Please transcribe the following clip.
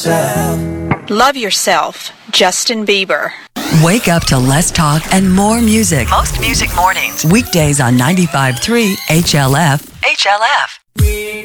yourself. Love yourself, Justin Bieber. Wake up to less talk and more music. Most music mornings. Weekdays on 95.3 HLF. HLF.